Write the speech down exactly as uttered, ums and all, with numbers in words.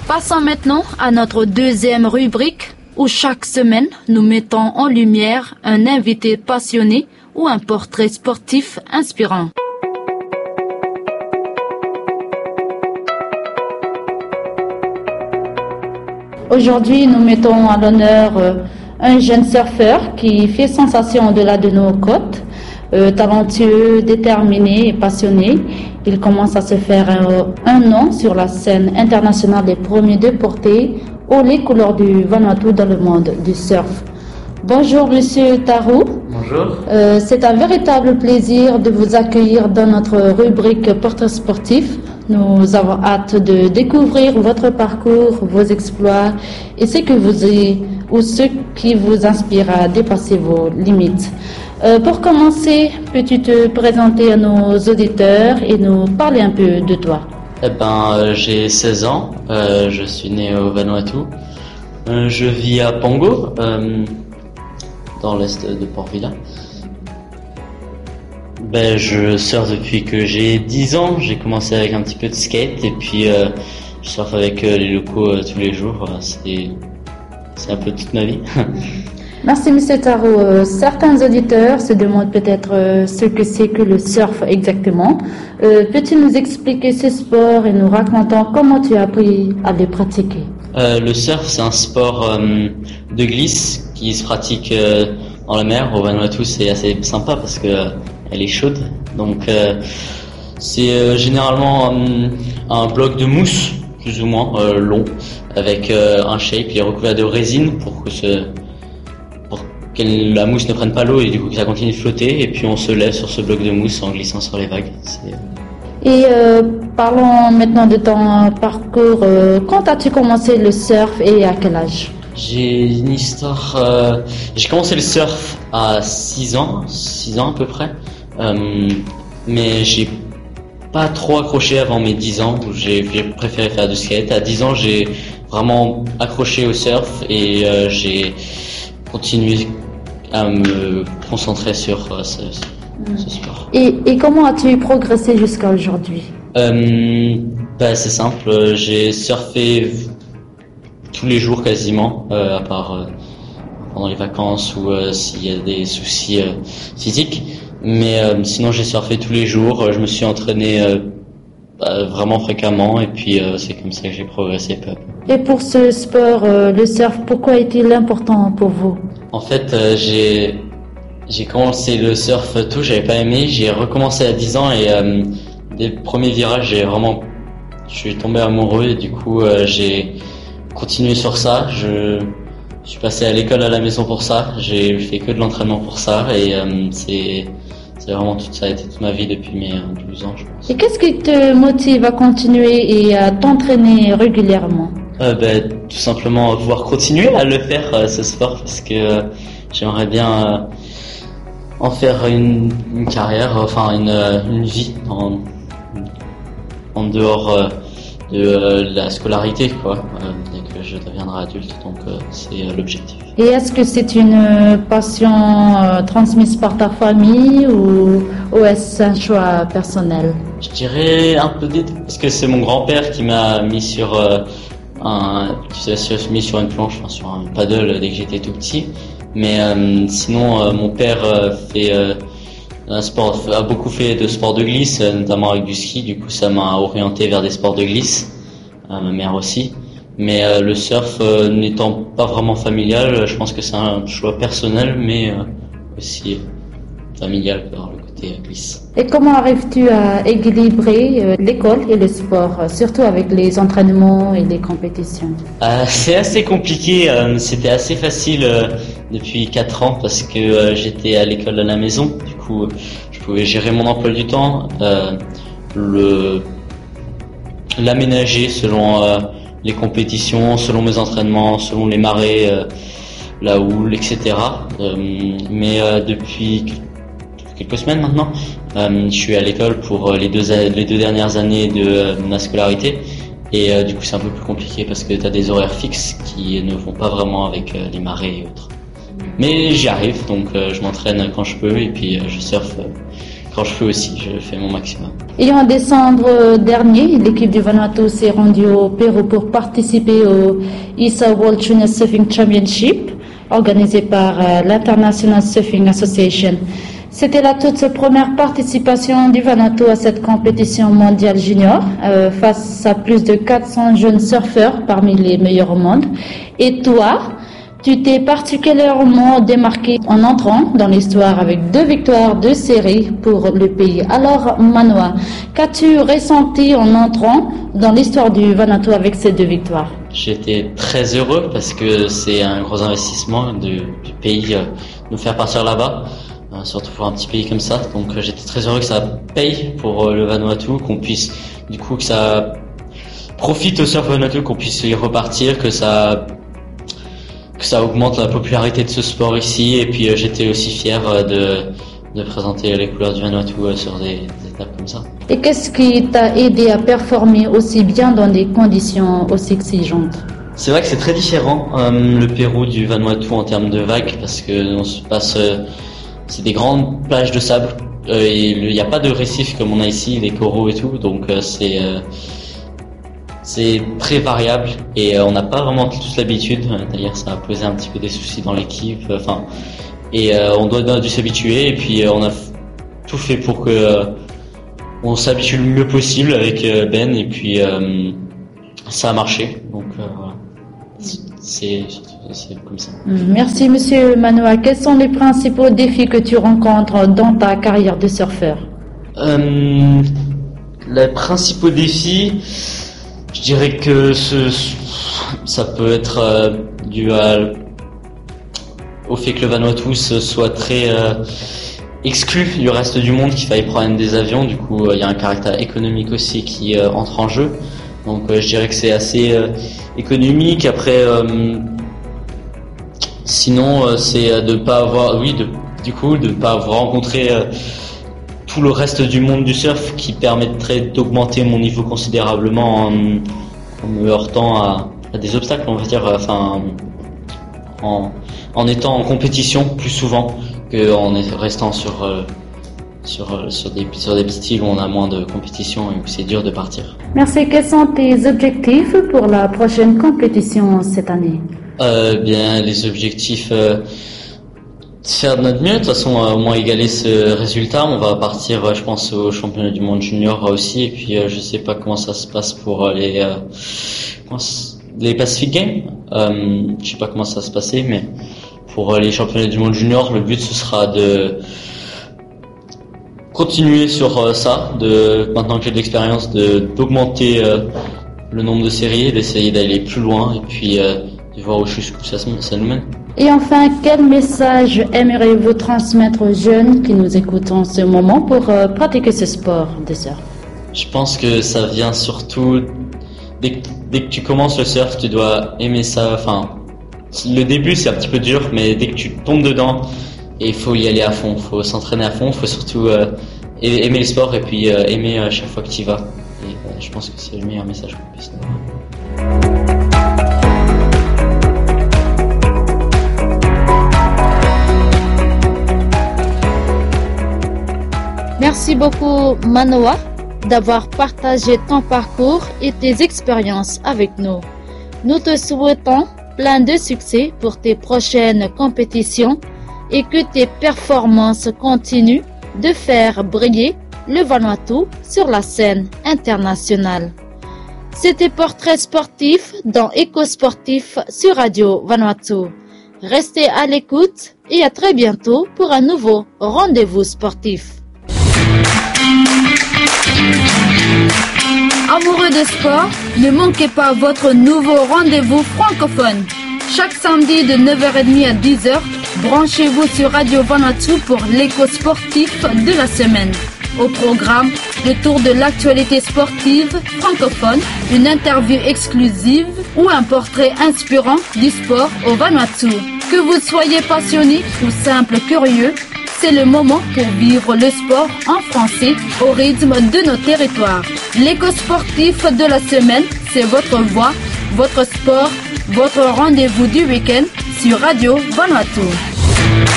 Passons maintenant à notre deuxième rubrique où chaque semaine nous mettons en lumière un invité passionné ou un portrait sportif inspirant. Aujourd'hui, nous mettons à l'honneur euh, un jeune surfeur qui fait sensation au-delà de nos côtes. Euh, talentueux, déterminé et passionné, il commence à se faire un, un nom sur la scène internationale des premiers déportés haut les couleurs du Vanuatu dans le monde du surf. Bonjour Monsieur Tarou. Bonjour. Euh, c'est un véritable plaisir de vous accueillir dans notre rubrique Portrait sportif. Nous avons hâte de découvrir votre parcours, vos exploits et ce que vous y, ou ce qui vous inspire à dépasser vos limites. Euh, pour commencer, peux-tu te présenter à nos auditeurs et nous parler un peu de toi? Eh ben, euh, j'ai seize ans, euh, je suis né au Vanuatu. Euh, je vis à Pango, euh, dans l'est de Port Vila. Ben, je surfe depuis que j'ai dix ans. J'ai commencé avec un petit peu de skate et puis euh, je surfe avec euh, les locaux euh, tous les jours. C'est, c'est un peu toute ma vie. Merci Monsieur Tarou. Euh, certains auditeurs se demandent peut-être euh, ce que c'est que le surf exactement. Euh, peux-tu nous expliquer ce sport et nous raconter comment tu as appris à le pratiquer? Euh, le surf, c'est un sport euh, de glisse qui se pratique euh, dans la mer. Au Vanuatu, c'est assez sympa parce que euh, elle est chaude. Donc, euh, c'est euh, généralement euh, un bloc de mousse, plus ou moins euh, long, avec euh, un shape. Il est recouvert de résine pour que ce, pour que la mousse ne prenne pas l'eau et du coup que ça continue de flotter. Et puis on se lève sur ce bloc de mousse en glissant sur les vagues. C'est... Et euh, parlons maintenant de ton parcours. Euh, quand as-tu commencé le surf et à quel âge? J'ai une histoire. Euh, j'ai commencé le surf à six ans, six ans à peu près, euh, mais j'ai pas trop accroché avant mes dix ans où j'ai, j'ai préféré faire du skate. À dix ans, j'ai vraiment accroché au surf et euh, j'ai continué à me concentrer sur euh, ce, ce sport. Et, et comment as-tu progressé jusqu'à aujourd'hui? Euh, bah, c'est simple, j'ai surfé tous les jours quasiment, euh, à part euh, pendant les vacances ou euh, s'il y a des soucis euh, physiques. Mais euh, sinon j'ai surfé tous les jours, je me suis entraîné euh, bah, vraiment fréquemment et puis euh, c'est comme ça que j'ai progressé peu à peu. Et pour ce sport, euh, le surf, pourquoi est-il important pour vous? En fait, euh, j'ai j'ai commencé le surf tôt, j'avais pas aimé, j'ai recommencé à dix ans et euh, dès le premier virage, j'ai vraiment, je suis tombé amoureux et du coup euh, j'ai continué sur ça. Je, je suis passé à l'école à la maison pour ça. J'ai fait que de l'entraînement pour ça et euh, c'est c'est vraiment tout ça a été toute ma vie depuis mes douze ans, je pense. Et qu'est-ce qui te motive à continuer et à t'entraîner régulièrement? Euh, ben, tout simplement pouvoir continuer à le faire euh, ce sport parce que euh, j'aimerais bien euh, en faire une, une carrière, enfin une, une vie en, en dehors euh, de euh, la scolarité, quoi, euh, dès que je deviendrai adulte, donc euh, c'est euh, l'objectif. Et est-ce que c'est une passion euh, transmise par ta famille ou, ou est-ce un choix personnel? Je dirais un peu des deux, parce que c'est mon grand-père qui m'a mis sur euh, un, qui s'est mis sur une planche, enfin, sur un paddle dès que j'étais tout petit. Mais euh, sinon, euh, mon père euh, fait euh, un sport, a beaucoup fait de sport de glisse, notamment avec du ski. Du coup, ça m'a orienté vers des sports de glisse. Euh, ma mère aussi. Mais euh, le surf euh, n'étant pas vraiment familial, je pense que c'est un choix personnel, mais euh, aussi familial par le côté glisse. Et comment arrives-tu à équilibrer euh, l'école et le sport, surtout avec les entraînements et les compétitions? Euh, c'est assez compliqué. Euh, c'était assez facile euh, depuis quatre ans parce que euh, j'étais à l'école à la maison. Du coup, je pouvais gérer mon emploi du temps, euh, le l'aménager selon euh, les compétitions, selon mes entraînements, selon les marées, euh, la houle, et cetera. Euh, mais euh, depuis quelques semaines maintenant, euh, je suis à l'école pour les deux les deux dernières années de euh, ma scolarité et euh, du coup c'est un peu plus compliqué parce que tu as des horaires fixes qui ne vont pas vraiment avec euh, les marées et autres. Mais j'y arrive, donc euh, je m'entraîne quand je peux et puis euh, je surfe euh, quand je peux aussi, je fais mon maximum. Et en décembre dernier, l'équipe du Vanuatu s'est rendue au Pérou pour participer au I S A World Junior Surfing Championship, organisé par euh, l'International Surfing Association. C'était la toute première participation du Vanuatu à cette compétition mondiale junior, euh, face à plus de quatre cents jeunes surfeurs parmi les meilleurs au monde. Et toi, tu t'es particulièrement démarqué en entrant dans l'histoire avec deux victoires de série pour le pays. Alors, Manoa, qu'as-tu ressenti en entrant dans l'histoire du Vanuatu avec ces deux victoires? J'étais très heureux parce que c'est un gros investissement du, du pays, euh, nous faire partir là-bas, euh, surtout pour un petit pays comme ça. Donc euh, j'étais très heureux que ça paye pour euh, le Vanuatu, qu'on puisse, du coup, que ça profite au surf Vanuatu, qu'on puisse y repartir, que ça que ça augmente la popularité de ce sport ici. Et puis euh, j'étais aussi fier euh, de de présenter les couleurs du Vanuatu euh, sur des, des étapes comme ça. Et qu'est-ce qui t'a aidé à performer aussi bien dans des conditions aussi exigeantes? C'est vrai que c'est très différent euh, le Pérou du Vanuatu en termes de vagues, parce que on se passe, euh, c'est des grandes plages de sable euh, et il n'y a pas de récifs comme on a ici, les coraux et tout, donc euh, c'est euh, c'est très variable et euh, on n'a pas vraiment tous l'habitude. D'ailleurs, ça a posé un petit peu des soucis dans l'équipe. Enfin, et euh, on doit on a dû s'habituer et puis euh, on a f- tout fait pour que euh, on s'habitue le mieux possible avec euh, Ben et puis euh, ça a marché. Donc euh, voilà, c'est c'est comme ça. Merci Monsieur Manoa. Quels sont les principaux défis que tu rencontres dans ta carrière de surfeur? Euh, les principaux défis, je dirais que ce, ça peut être euh, dû à, au fait que le Vanuatu soit très euh, exclu du reste du monde, qu'il faille prendre des avions. Du coup, il euh, y a un caractère économique aussi qui euh, entre en jeu. Donc, euh, je dirais que c'est assez euh, économique. Après, euh, sinon, euh, c'est de pas avoir, oui, de, du coup, de pas avoir rencontré euh, tout le reste du monde du surf, qui permettrait d'augmenter mon niveau considérablement en, en me heurtant à, à des obstacles, on va dire, enfin, en, en étant en compétition plus souvent qu'en restant sur, euh, sur, sur, des, sur des styles où on a moins de compétition et où c'est dur de partir. Merci. Quels sont tes objectifs pour la prochaine compétition cette année? Euh, bien, les objectifs... Euh, faire de notre mieux, de toute façon, euh, au moins égaler ce résultat. On va partir, euh, je pense, au championnat du monde junior euh, aussi. Et puis, euh, je sais pas comment ça se passe pour euh, les euh, les Pacific Games. Euh, je sais pas comment ça va se passer, mais pour euh, les championnats du monde junior, le but ce sera de continuer sur euh, ça, de maintenant que j'ai de l'expérience, de d'augmenter euh, le nombre de séries, d'essayer d'aller plus loin et puis euh, de voir où jusqu'où ça, ça nous mène. Et enfin, quel message aimeriez-vous transmettre aux jeunes qui nous écoutent en ce moment pour euh, pratiquer ce sport de surf? Je pense que ça vient surtout dès que, dès que tu commences le surf, tu dois aimer ça. Enfin, le début c'est un petit peu dur, mais dès que tu tombes dedans, il faut y aller à fond, il faut s'entraîner à fond, il faut surtout euh, aimer le sport et puis euh, aimer à chaque fois que tu y vas. Et euh, je pense que c'est le meilleur message qu'on puisse donner. Merci beaucoup Manoa d'avoir partagé ton parcours et tes expériences avec nous. Nous te souhaitons plein de succès pour tes prochaines compétitions et que tes performances continuent de faire briller le Vanuatu sur la scène internationale. C'était Portrait sportif dans Éco-sportif sur Radio Vanuatu. Restez à l'écoute et à très bientôt pour un nouveau rendez-vous sportif. Amoureux de sport, ne manquez pas votre nouveau rendez-vous francophone. Chaque samedi de neuf heures trente à dix heures, branchez-vous sur Radio Vanuatu pour l'éco-sportif de la semaine. Au programme, le tour de l'actualité sportive francophone, une interview exclusive ou un portrait inspirant du sport au Vanuatu. Que vous soyez passionné ou simple curieux, c'est le moment pour vivre le sport en français au rythme de nos territoires. L'éco-sportif de la semaine, c'est votre voix, votre sport, votre rendez-vous du week-end sur Radio Vanuatu.